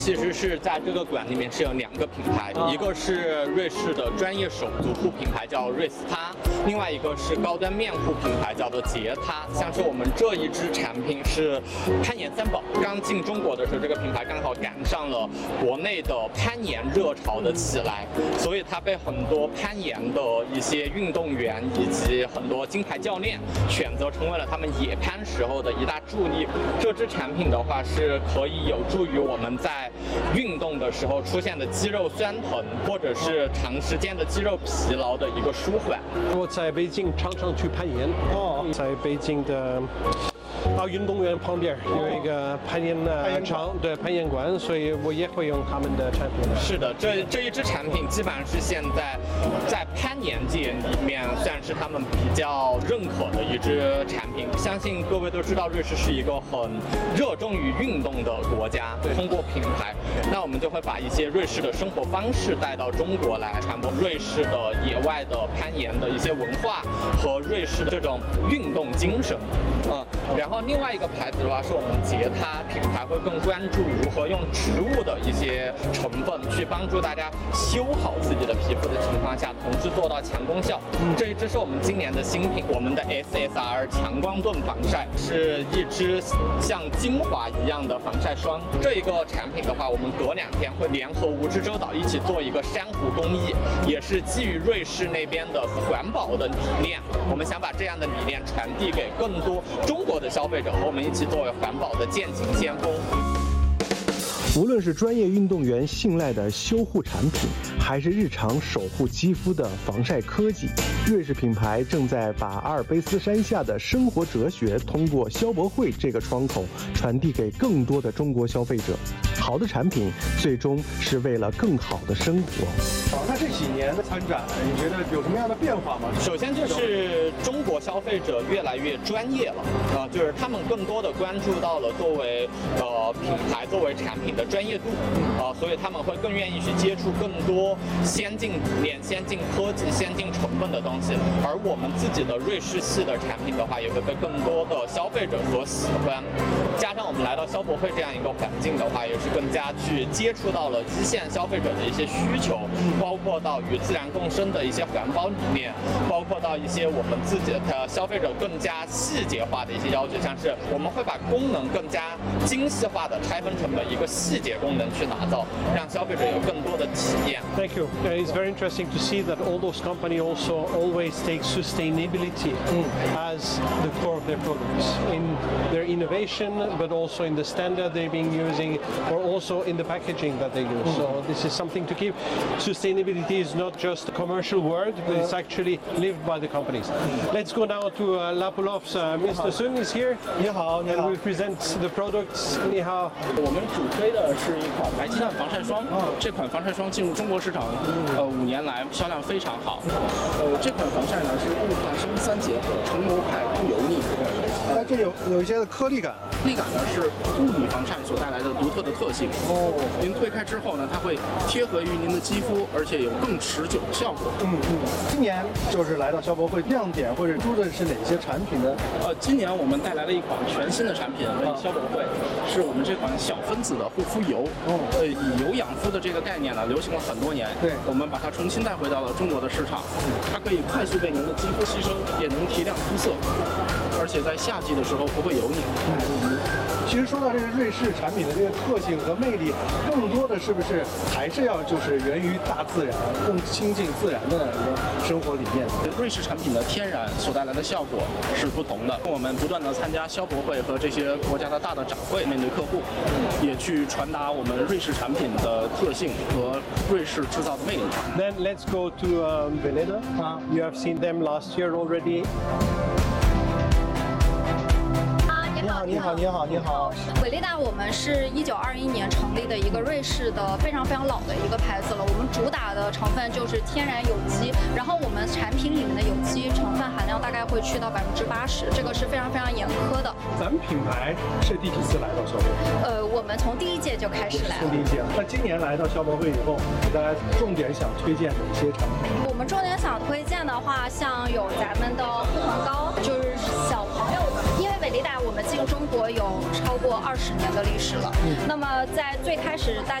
其实是在这个馆里面是有2个品牌，一个是瑞士的专业手足护品牌叫瑞斯他，另外一个是高端面护品牌叫做杰他。像是我们这一支产品是攀岩3宝，刚进中国的时候，这个品牌刚好赶上了国内的攀岩热潮的起来，所以它被很多攀岩的一些运动员以及很多金牌教练选择成为了他们野攀时候的一大助力。这支产品的话是可以有助于我们在运动的时候出现的肌肉酸疼，或者是长时间的肌肉疲劳的一个舒缓。 我在北京常常去攀岩，在北京的奥运动员旁边有一个攀岩场，对，攀岩馆，所以我也会用他们的产品。 是的，这一支产品基本上是现在攀岩界里面算是他们比较认可的一支产品。相信各位都知道，瑞士是一个很热衷于运动的国家。通过品牌，那我们就会把一些瑞士的生活方式带到中国来，传播瑞士的野外的攀岩的一些文化和瑞士的这种运动精神。然后另外一个牌子的话，是我们杰他品牌会更关注如何用植物的一些成分去帮助大家修好自己的皮肤的情况下，同时做到强功效。这一支是我们今年的新品，我们的 SSR 强光盾防晒，是一支像精华一样的防晒霜。这一个产品的话，我们隔2天会联合蜈支洲岛一起做一个珊瑚公益，也是基于瑞士那边的环保的理念。我们想把这样的理念传递给更多中国的消费者，和我们一起作为环保的践行先锋。 无论是专业运动员信赖的修护产品，还是日常守护肌肤的防晒科技，瑞士品牌正在把阿尔卑斯山下的生活哲学通过消博会这个窗口传递给更多的中国消费者。好的产品最终是为了更好的生活。 那这几年的参展，你觉得有什么样的变化吗？ 首先就是中国消费者越来越专业了，就是他们更多的关注到了作为品牌、作为产品的专业度，所以他们会更愿意去接触更多先进理念、先进科技、先进成分的东西。而我们自己的瑞士系的产品的话，也会被更多的消费者所喜欢。加上我们来到消博会这样一个环境的话，也是更加去接触到了一线消费者的一些需求，包括到与自然共生的一些环保理念，包括到一些我们自己的消费者更加细节化的一些要求，像是我们会把功能更加精细化的拆分成了一个细节功能去打造，让消费者有更多的体验。 Thank you. It's very interesting to see that all those companies also always take sustainability as the core of their products in their innovation, but also in the standard they've been using, or also in the packaging that they use. So this is something to keep. Sustainability is not just a commercial word, but it's actually lived by the companies. Let's go now to Lapolof's. Mr. Sung is here. 你好，你好。 And we present the products. 你好。 我们主推的是一款白鸡蛋防晒霜。这款防晒霜进入中国市场，5年来销量非常好。这款防晒呢是雾化生3结合，成油派不油腻。 它这有一些的颗粒感。 颗粒感呢是物理防晒所带来的独特的特性。您推开之后呢，它会贴合于您的肌肤，而且有更持久的效果。 今年就是来到消博会，亮点或者出的是哪些产品呢？ 今年我们带来了一款全新的产品为消博会，是我们这款小分子的护肤油。以油养肤的这个概念呢，流行了很多年。 对， 我们把它重新带回到了中国的市场。它可以快速被您的肌肤吸收，也能提亮肤色，而且在夏季的时候不会油腻。 其实说到这个瑞士产品的这个特性和魅力，更多的是不是还是要就是源于大自然，更亲近自然的一个生活理念？ 瑞士产品的天然所带来的效果是不同的。我们不断的参加消博会和这些国家的大的展会，面对客户，也去传达我们瑞士产品的特性和瑞士制造的魅力。 Then let's go to Veleda. You have seen them last year already. 你好。 伟丽达，我们是1921年成立的一个瑞士的非常非常老的一个牌子了。我们主打的成分就是天然有机，然后我们产品里面的有机成分含量大概会去到80%，这个是非常非常严苛的。 咱们品牌是第几次来到消博会？ 我们从第1届就开始来了。 第1届。那今年来到消博会以后，给大家重点想推荐哪些产品？ 我们重点想推荐的话，像有咱们的护唇膏，就是小朋友的，因为伟丽达我们进入中国有超过20年的历史了。那么在最开始大